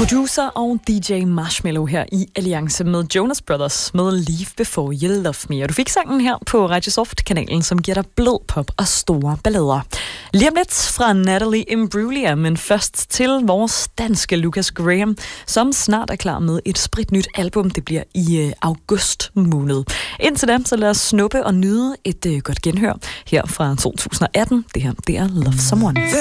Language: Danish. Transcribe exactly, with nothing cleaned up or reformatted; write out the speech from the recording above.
Producer og D J Marshmello her i alliance med Jonas Brothers med Leave Before You Love Me. Og du fik sangen her på Radio Soft-kanalen, som giver dig blød pop og store ballader. Lige om lidt fra Natalie Imbruglia, men først til vores danske Lucas Graham, som snart er klar med et spritnyt album. Det bliver i øh, august måned. Indtil da, så lad os snuppe og nyde et øh, godt genhør her fra to tusind atten. Det her, det er Love Someone.